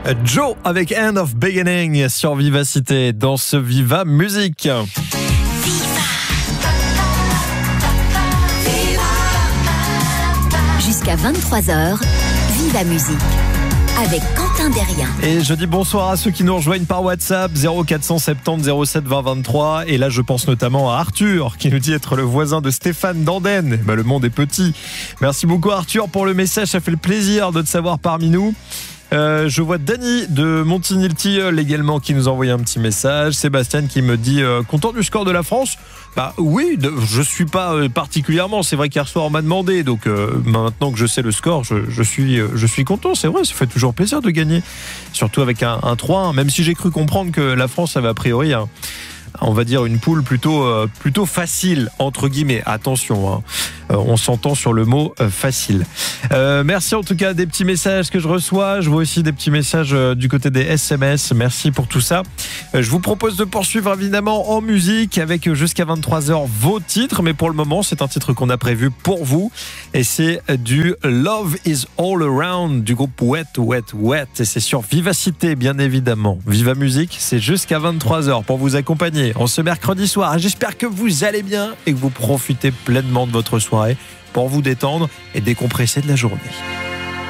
Joe avec End of Beginning sur Vivacité dans ce Viva Musique. Jusqu'à 23h, Viva Musique avec Quentin Derrien. Et je dis bonsoir à ceux qui nous rejoignent par WhatsApp 0470 07 20 23. Et là je pense notamment à Arthur qui nous dit être le voisin de Stéphane d'Andenne. Le monde est petit. Merci beaucoup Arthur pour le message, ça fait le plaisir de te savoir parmi nous. Je vois Dany de Montigny-le-Tilleul également qui nous a envoyé un petit message. Sébastien qui me dit content du score de la France. Oui, je suis pas particulièrement. C'est vrai qu'hier soir on m'a demandé, donc maintenant que je sais le score, je suis content. C'est vrai, ça fait toujours plaisir de gagner, surtout avec un 3-1. Même si j'ai cru comprendre que la France avait a priori on va dire une poule plutôt facile entre guillemets. Attention, on s'entend sur le mot facile. Merci en tout cas des petits messages que je reçois. Je vois aussi des petits messages du côté des SMS. Merci pour tout ça. Je vous propose de poursuivre évidemment en musique avec jusqu'à 23h vos titres, mais pour le moment c'est un titre qu'on a prévu pour vous et c'est du Love is All Around du groupe Wet Wet Wet et c'est sur Vivacité bien évidemment. Viva Musique, c'est jusqu'à 23h pour vous accompagner en ce mercredi soir. J'espère que vous allez bien et que vous profitez pleinement de votre soirée pour vous détendre et décompresser de la journée.